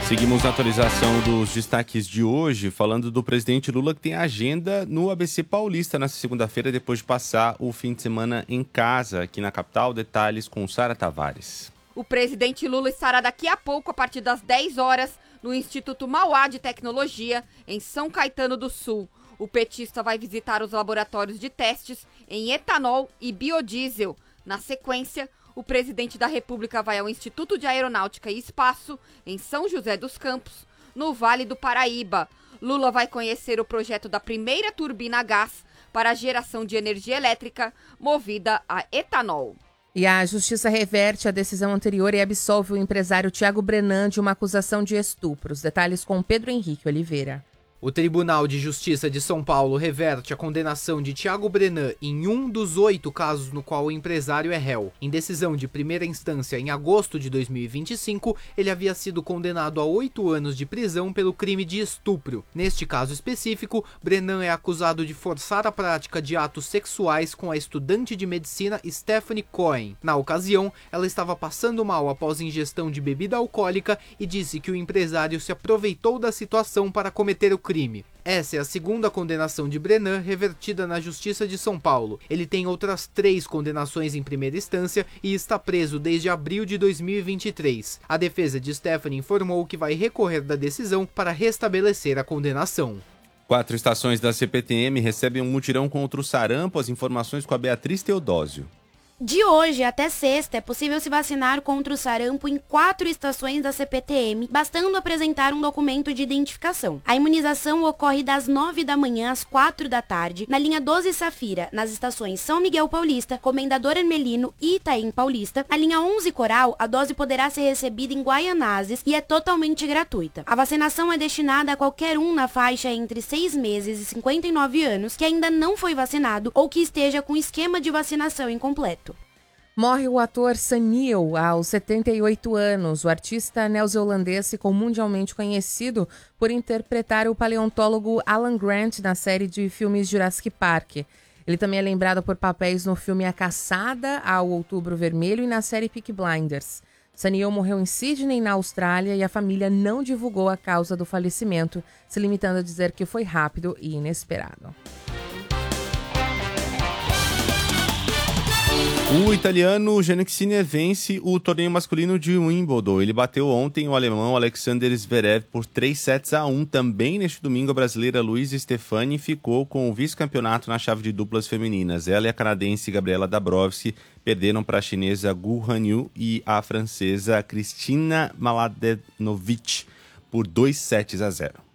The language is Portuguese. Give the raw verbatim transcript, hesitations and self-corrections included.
Seguimos na atualização dos destaques de hoje, falando do presidente Lula, que tem agenda no A B C Paulista nesta segunda-feira, depois de passar o fim de semana em casa, aqui na capital. Detalhes com Sara Tavares. O presidente Lula estará daqui a pouco, a partir das dez horas, no Instituto Mauá de Tecnologia, em São Caetano do Sul. O petista vai visitar os laboratórios de testes em etanol e biodiesel. Na sequência, o presidente da República vai ao Instituto de Aeronáutica e Espaço, em São José dos Campos, no Vale do Paraíba. Lula vai conhecer o projeto da primeira turbina a gás para a geração de energia elétrica movida a etanol. E a Justiça reverte a decisão anterior e absolve o empresário Tiago Brenan de uma acusação de estupro. Os detalhes com Pedro Henrique Oliveira. O Tribunal de Justiça de São Paulo reverte a condenação de Tiago Brenan em um dos oito casos no qual o empresário é réu. Em decisão de primeira instância em agosto de dois mil e vinte e cinco, ele havia sido condenado a oito anos de prisão pelo crime de estupro. Neste caso específico, Brenan é acusado de forçar a prática de atos sexuais com a estudante de medicina Stephanie Cohen. Na ocasião, ela estava passando mal após ingestão de bebida alcoólica e disse que o empresário se aproveitou da situação para cometer o crime. Essa é a segunda condenação de Brenan revertida na Justiça de São Paulo. Ele tem outras três condenações em primeira instância e está preso desde abril de dois mil e vinte e três. A defesa de Stephanie informou que vai recorrer da decisão para restabelecer a condenação. Quatro estações da C P T M recebem um mutirão contra o sarampo. As informações com a Beatriz Teodósio. De hoje até sexta, é possível se vacinar contra o sarampo em quatro estações da C P T M, bastando apresentar um documento de identificação. A imunização ocorre das nove da manhã às quatro da tarde, na linha doze Safira, nas estações São Miguel Paulista, Comendador Hermelino e Itaim Paulista. Na linha onze Coral, a dose poderá ser recebida em Guaianazes e é totalmente gratuita. A vacinação é destinada a qualquer um na faixa entre seis meses e cinquenta e nove anos que ainda não foi vacinado ou que esteja com esquema de vacinação incompleto. Morre o ator Sam Neill aos setenta e oito anos. O artista neozelandês ficou mundialmente conhecido por interpretar o paleontólogo Alan Grant na série de filmes Jurassic Park. Ele também é lembrado por papéis no filme A Caçada ao Outubro Vermelho e na série Peaky Blinders. Sam Neill morreu em Sydney, na Austrália, e a família não divulgou a causa do falecimento, se limitando a dizer que foi rápido e inesperado. O italiano Jannik Sinner vence o torneio masculino de Wimbledon. Ele bateu ontem o alemão Alexander Zverev por três sets a um. Também neste domingo, a brasileira Luísa Stefani ficou com o vice-campeonato na chave de duplas femininas. Ela e a canadense Gabriela Dabrowski perderam para a chinesa Gu Hanyu e a francesa Kristina Mladenovic por dois sets a zero.